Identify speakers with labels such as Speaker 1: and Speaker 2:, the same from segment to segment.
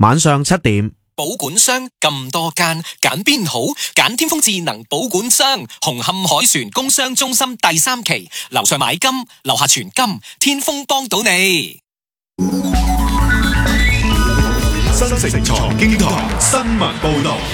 Speaker 1: 晚上7點。
Speaker 2: 保管商咁多間，揀邊好？揀天風智能保管商，紅磡海船工商中心第3期，樓上買金，樓下存金，天風幫到你。
Speaker 3: 新城財經台新聞報道。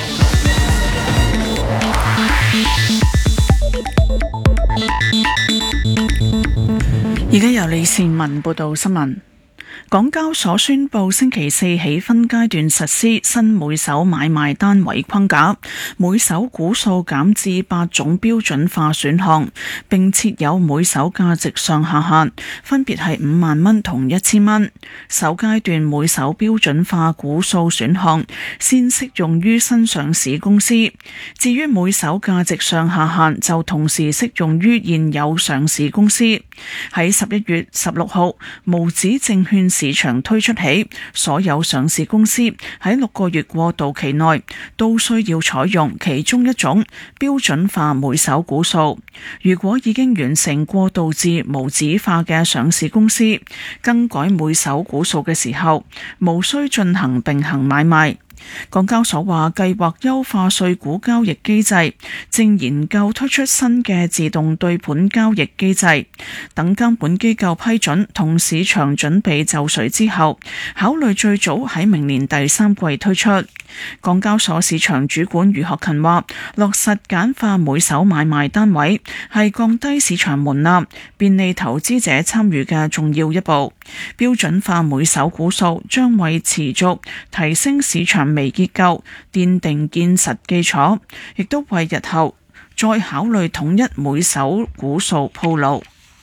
Speaker 4: 而家由李善文報道新聞。港交所宣布星期四起分階段實施新每手買賣單位框架，每手股數減至8種標準化選項，並設有每手價值上下限，分別係5萬蚊同1000蚊。首階段每手標準化股數選項先適用於新上市公司，至於每手價值上下限就同時適用於現有上市公司。喺11月16號無紙證券市場推出起，所有上市公司喺6個月過渡期內都需要採用其中一種標準化每手股數。如果已經完成過渡至無紙化嘅上市公司，更改每手股數嘅時候，無需進行並行買賣。港交所話計劃優化稅股交易機制，正研究推出新嘅自動對盤交易機制，等監管機構批准同市場準備就緒之後，考慮最早喺明年第3季推出。港交所市場主管余學勤話，落實簡化每手買賣單位係降低市場門檻，便利投資者參與嘅重要一步。標準化每手股數將為持續提升市場微結構奠定堅實基礎，亦都為日後再考慮統一每手股數鋪路。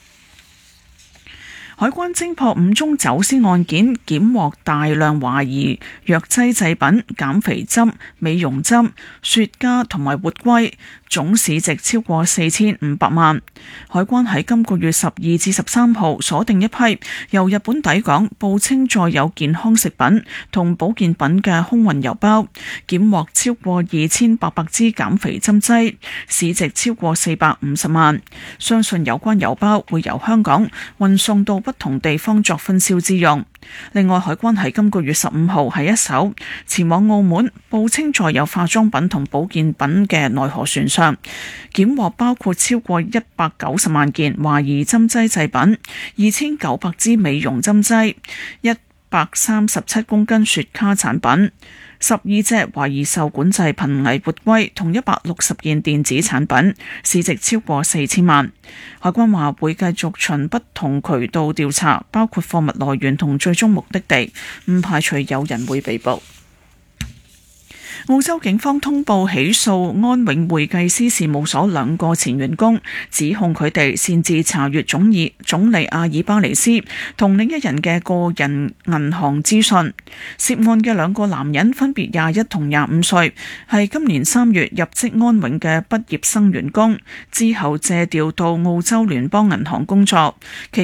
Speaker 4: 海關偵破5宗走私案件，檢獲大量懷疑藥劑製品、減肥針、美容針、雪茄同埋活龜，總市值超過4500萬。海關喺今個月12至13號鎖定一批由日本抵港，報稱載有健康食品同保健品嘅空運郵包，檢獲超過2800支減肥針劑，市值超過450萬。相信有關郵包會由香港運送到不同地方作分銷之用。另外，海關喺今個月15號喺一艘前往澳門報稱載有化妝品同保健品嘅內河船上，檢獲包括超過190萬件懷疑針劑製品、2900支美容針劑、137公斤雪茄產品、12隻懷疑受管制瀕危活龜同160件電子產品，市值超過4000萬。海關話會繼續循不同渠道調查，包括貨物來源同最終目的地，唔排除有人會被捕。澳洲警方通報起訴安永會計師事務所2個前員工，指控佢哋擅自查閱總理阿爾巴尼斯同另一人嘅個人銀行資訊。涉案嘅2個男人分別21同25歲，係今年3月入職安永嘅畢業生員工，之後借調到澳洲聯邦銀行工作。